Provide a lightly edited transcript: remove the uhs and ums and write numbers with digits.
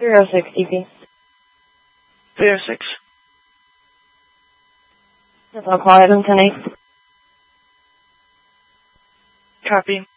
306 DP. 306. That's all call item 10-8. Copy.